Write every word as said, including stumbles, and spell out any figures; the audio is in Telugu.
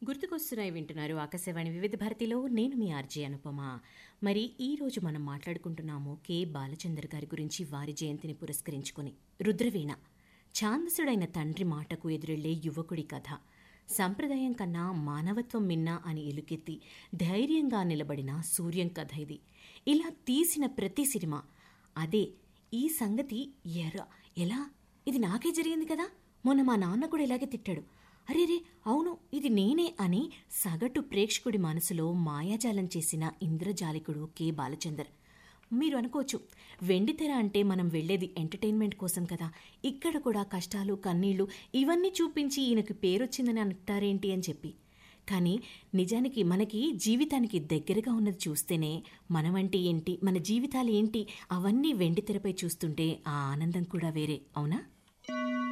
గుర్తుకొస్తున్నాయి వింటున్నారు ఆకాశవాణి వివిధ భారతిలో. నేను మీ ఆర్జే అనుపమ. మరి ఈ రోజు మనం మాట్లాడుకుంటున్నాము కె బాలచందర్ గారి గురించి. వారి జయంతిని పురస్కరించుకొని రుద్రవీణ, ఛాందసుడైన తండ్రి మాటకు ఎదురెళ్లే యువకుడి కథ. సంప్రదాయం కన్నా మానవత్వం మిన్నా అని ఎలుకెత్తి ధైర్యంగా నిలబడిన సూర్యం కథ ఇది. ఇలా తీసిన ప్రతి సినిమా అదే. ఈ సంగతి ఎరా ఎలా ఇది నాకే జరిగింది కదా, మొన్న మా నాన్న కూడా ఇలాగే తిట్టాడు, అరే రే అవును ఇది నేనే అని సగటు ప్రేక్షకుడి మనసులో మాయాజాలం చేసిన ఇంద్రజాలికుడు కె బాలచందర్. మీరు అనుకోవచ్చు, వెండితెర అంటే మనం వెళ్లేది ఎంటర్టైన్మెంట్ కోసం కదా, ఇక్కడ కూడా కష్టాలు కన్నీళ్లు ఇవన్నీ చూపించి ఈయనకి పేరొచ్చిందని అంటారేంటి అని చెప్పి. కానీ నిజానికి మనకి జీవితానికి దగ్గరగా ఉన్నది చూస్తేనే మనమంటే ఏంటి, మన జీవితాలు ఏంటి అవన్నీ వెండితెరపై చూస్తుంటే ఆ ఆనందం కూడా వేరే, అవునా?